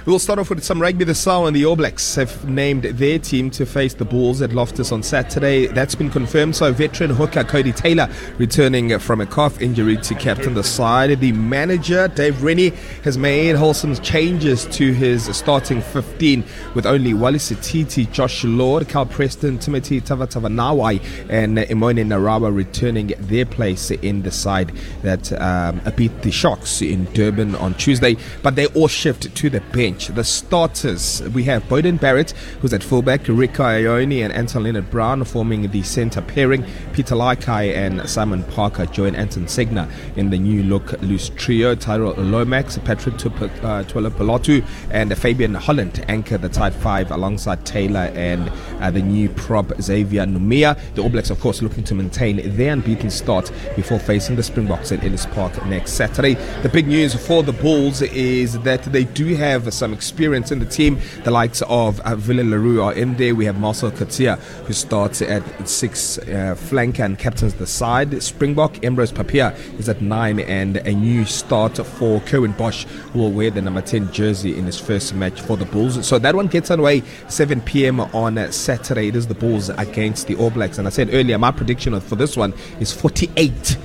We'll start off with some rugby this hour, and the All Blacks have named their team to face the Bulls at Loftus on Saturday. That's been confirmed. So veteran hooker Cody Taylor returning from a calf injury to captain the side. The manager, Dave Rennie, has made wholesome changes to his starting 15 with only Wally Sititi, Josh Lord, Cal Preston, Timothy Tavatavanawai and Imoene Narawa returning their place in the side that beat the Sharks in Durban on Tuesday. But they all shift to the bench. The starters, we have Boyden Barrett, who's at fullback, Rico Ione and Anton Leonard-Brown forming the centre pairing. Peter Laikai and Simon Parker join Anton Segner in the new look loose trio. Tyrell Lomax, Patrick Tuelopolotu and Fabian Holland anchor the tight five alongside Taylor and the new prop Xavier Numia. The All Blacks, of course, looking to maintain their unbeaten start before facing the Springboks at Ellis Park next Saturday. The big news for the Bulls is that they do have some experience in the team. The likes of Willem Leroux are in there. We have Marcel Katia, who starts at 6 flank and captains the side. Springbok, Ambrose Papia is at 9, and a new start for Kerwin Bosch, who will wear the number 10 jersey in his first match for the Bulls. So that one gets underway 7 p.m. on Saturday. It is the Bulls against the All Blacks, and I said earlier my prediction for this one is 48-18.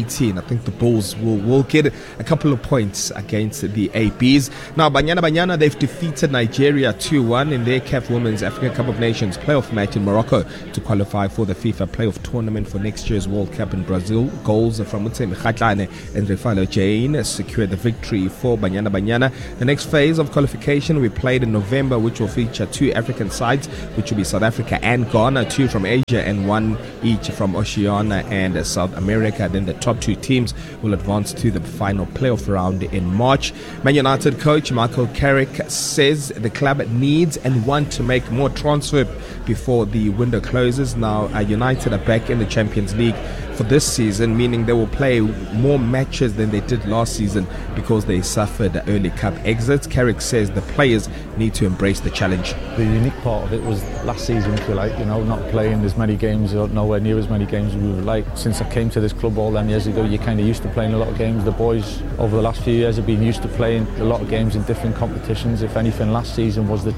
I think the Bulls will get a couple of points against the ABs. Now, Banyana, they've defeated Nigeria 2-1 in their CAF Women's African Cup of Nations playoff match in Morocco to qualify for the FIFA playoff tournament for next year's World Cup in Brazil. Goals from Mutemi Khatlane and Refalo Jane secured the victory for Banyana. The next phase of qualification will be played in November, which will feature 2 African sides, which will be South Africa and Ghana, 2 from Asia and 1 each from Oceania and South America. Then the top 2 teams will advance to the final playoff round in March. Man United coach Michael Carrick says the club needs and want to make more transfer before the window closes. Now, United are back in the Champions League for this season, meaning they will play more matches than they did last season because they suffered early cup exits. Carrick says the players need to embrace the challenge. The unique part of it was last season, if you like, not playing as many games or nowhere near as many games as we would like. Since I came to this club all them years ago, you're kind of used to playing a lot of games. The boys over the last few years have been used to playing a lot of games in different competitions. If anything, last season was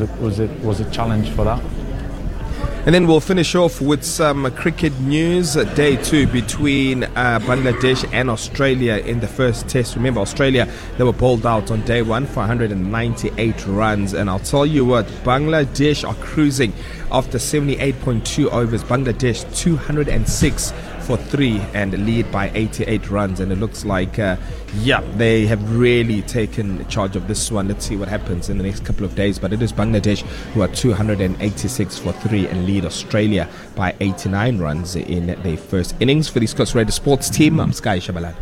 a challenge for that. And then we'll finish off with some cricket news. Day 2 between Bangladesh and Australia in the first test. Remember, Australia, they were bowled out on day 1 for 198 runs. And I'll tell you what, Bangladesh are cruising after 78.2 overs. Bangladesh 206 for 3 and lead by 88 runs. And it looks like, they have really taken charge of this one. Let's see what happens in the next couple of days. But it is Bangladesh who are 286 for 3 and lead Australia by 89 runs in their first innings. For the East Coast Radio Sports team, I'm Sky Shabalala.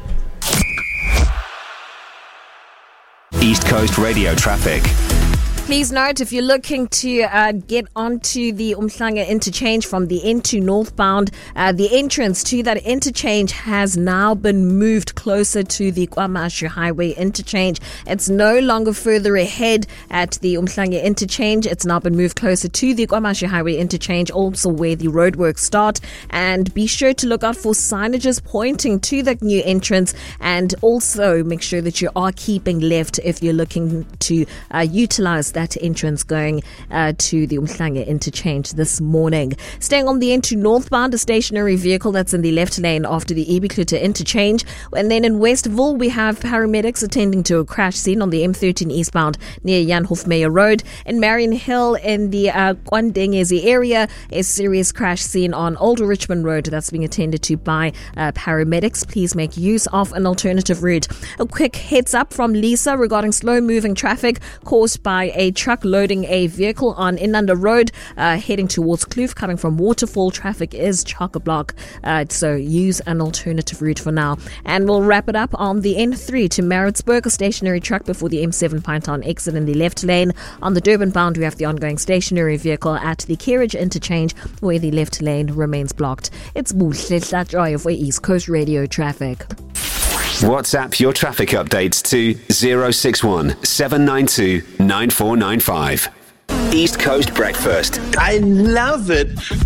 East Coast Radio traffic. Please note, if you're looking to get onto the Umhlanga interchange from the N2 northbound, the entrance to that interchange has now been moved closer to the KwaMashu Highway interchange. It's no longer further ahead at the Umhlanga interchange. It's now been moved closer to the KwaMashu Highway interchange, also where the roadworks start. And be sure to look out for signages pointing to that new entrance, and also make sure that you are keeping left if you're looking to utilize that entrance going to the Umhlanga interchange this morning. Staying on the N2 northbound, a stationary vehicle that's in the left lane after the Ebikluta interchange. And then in Westville, we have paramedics attending to a crash scene on the M13 eastbound near Jan Hofmeyer Road. In Marion Hill in the Kwandengezi area, a serious crash scene on Old Richmond Road that's being attended to by paramedics. Please make use of an alternative route. A quick heads up from Lisa regarding slow moving traffic caused by a truck loading a vehicle on Inanda Road heading towards Kloof. Coming from Waterfall, traffic is chock-a-block, so use an alternative route for now. And we'll wrap it up on the N3 to Maritzburg, a stationary truck before the M7 Pinetown exit in the left lane. On the Durban bound, we have the ongoing stationary vehicle at the Kerridge interchange where the left lane remains blocked. It's Buhle Hlatjoy for East Coast Radio Traffic. WhatsApp your traffic updates to 061 792 9495. East Coast Breakfast. I love it.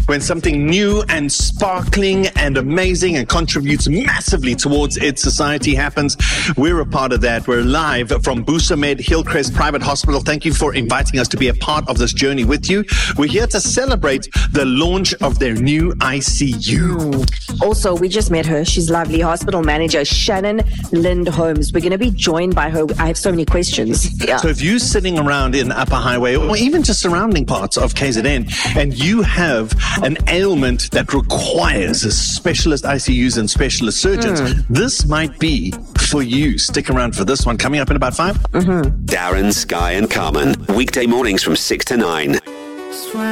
when something new and sparkling and amazing and contributes massively towards its society happens. We're a part of that. We're live from Busamed Hillcrest Private Hospital. Thank you for inviting us to be a part of this journey with you. We're here to celebrate the launch of their new ICU. Also, we just met her. She's lovely. Hospital manager Shannon Lind Holmes. We're going to be joined by her. I have so many questions. Yeah. So if you're sitting around in Upper Highway or even just surrounding parts of KZN and you have an ailment that requires specialist ICUs and specialist surgeons, this might be for you. Stick around for this one. Coming up in about 5. Darren, Sky and Carmen. Weekday mornings from 6 to 9.